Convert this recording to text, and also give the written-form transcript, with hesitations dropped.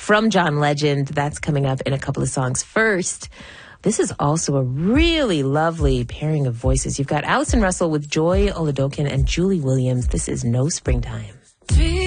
from John Legend. That's coming up in a couple of songs. First, this is also a really lovely pairing of voices. You've got Allison Russell with Joy Oladokin and Julie Williams. This is No Springtime.